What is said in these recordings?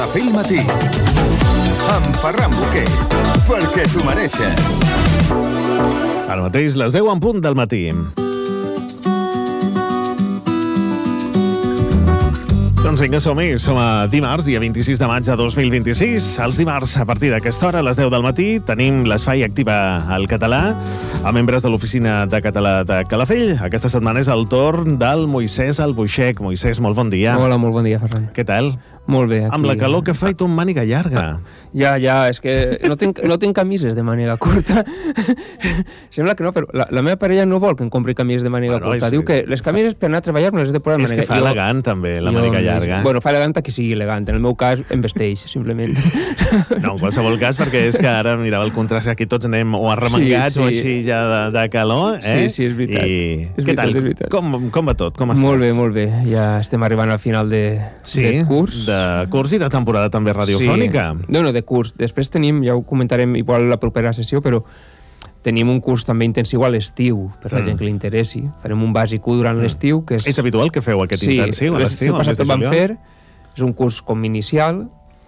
A fer el matí amb Ferran Boquer, perquè t'ho mereixes. Ara mateix, les 10 en punt del matí. Doncs vinga, som-hi. Som a dimarts, dia 26 de maig de 2026. Els dimarts, a partir d'aquesta hora, a les 10 del matí, tenim l'Espai Activa al Català, a membres de l'Oficina de Català de Calafell. Aquesta setmana és el torn del Moisès Albuixec. Moisès, molt bon dia. Hola, molt bon dia, Ferran. Què tal? Molt bé. Aquí, amb la calor que fa i tu amb màniga llarga. Ja, és que no tinc camises de màniga curta. Sembla que no, però la meva parella no vol que em compri camises de màniga curta. Diu que les camises per anar a treballar me les he de posar de màniga. És que fa elegant, també, la màniga llarga. Bueno, fa elegant que sigui elegant. En el meu cas, em vesteix, simplement. No, en qualsevol cas, perquè és que ara, mirava el contrast, aquí tots anem o arremangats o així ja de calor, eh? Sí, és veritat. I què tal? Com va tot? Com estàs? Molt bé. Ja estem arribant al final de curs. De curs i de temporada també radiofònica. Sí. No, de curs. Després tenim, ja ho comentarem igual la propera sessió, però tenim un curs també intensiu a l'estiu, per la gent que li interessi. Farem un bàsic 1 durant l'estiu, que és... És habitual que feu aquest intensiu a l'estiu? Sí, passat el vam fer. És un curs com inicial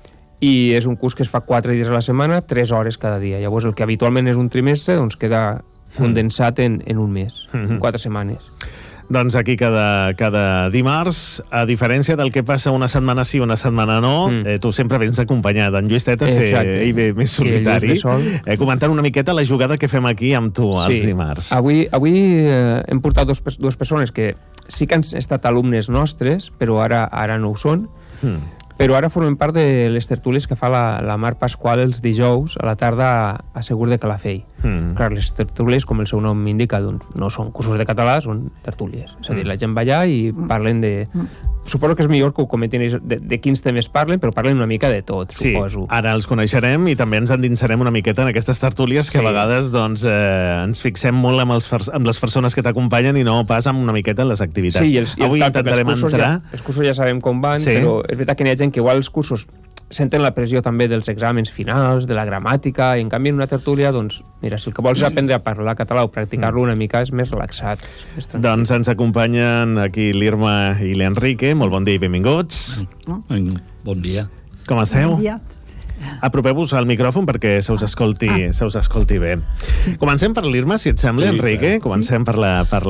i és un curs que es fa 4 dies a la setmana, 3 hores cada dia. Llavors, el que habitualment és un trimestre, doncs queda condensat en un mes, en 4 setmanes. Doncs aquí cada dimarts, a diferència del que passa una setmana sí, una setmana no, tu sempre vens acompanyat. En Lluís Tetas, ell ve més solitari, comentant una miqueta la jugada que fem aquí amb tu els dimarts. Avui hem portat dues persones que sí que han estat alumnes nostres, però ara no ho són, però ara formen part de les tertúlies que fa la Mar Pasqual els dijous a la tarda a Segur de Calafell. Clar, les tertúlies, com el seu nom indica, doncs, no són cursos de català, són tertúlies. És a dir, la gent va allà i parlen de... Suposo que és millor que ho comentin de quins temes parlen, però parlen una mica de tot, suposo. Sí, ara els coneixerem i també ens endinsarem una miqueta en aquestes tertúlies que a vegades doncs, ens fixem molt amb les persones que t'acompanyen i no pas amb una miqueta en les activitats. Sí, avui intentarem entrar... Els cursos ja sabem com van, però és veritat que n'hi ha gent que igual els cursos senten la pressió també dels exàmens finals, de la gramàtica, i en canvi en una tertúlia, doncs, mira, si el que vols és aprendre a parlar català o practicar-lo una mica és més relaxat. Doncs ens acompanyen aquí l'Irma i l'Enrique. Molt bon dia i benvinguts. Bon dia. Com esteu? Bon dia. Apropeu-vos al micròfon perquè se us escolti bé. Sí. Comencem per l'Irma, si et sembla, Enrique. Comencem per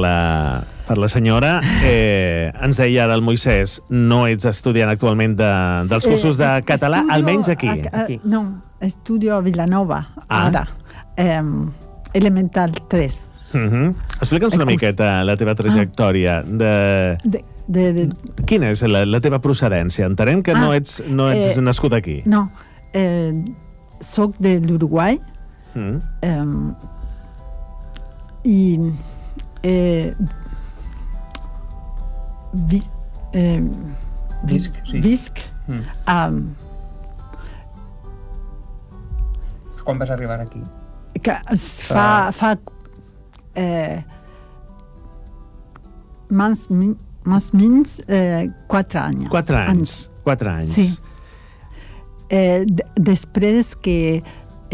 la senyora. Ens deia ara el Moisès, no ets estudiant actualment dels cursos de català, almenys aquí. No, estudio a Vilanova, ara. Elemental 3. Explica'ns una miqueta la teva trajectòria. Quina és la teva procedència? Entenem que no ets nascut aquí. No, soc de l'Uruguai i visc Quan vas arribar aquí? Que fa més menys 4 anys. 4 anys. Sí. Després que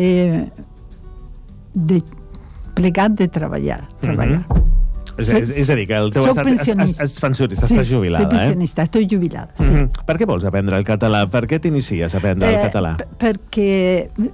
de plegat de treballar. És a dir, que el teu estat és pensionista, estàs jubilada, soc pensionista, estic jubilada, sí. Per què vols aprendre el català? Per què t'inicies a aprendre el català? Perquè